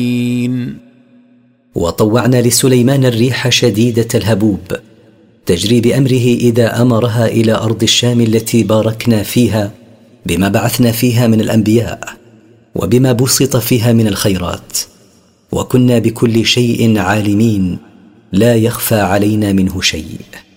وطوعنا لسليمان الريح شديدة الهبوب تجري بأمره إذا أمرها إلى أرض الشام التي باركنا فيها بما بعثنا فيها من الأنبياء وبما بسط فيها من الخيرات، وكنا بكل شيء عالمين لا يخفى علينا منه شيء.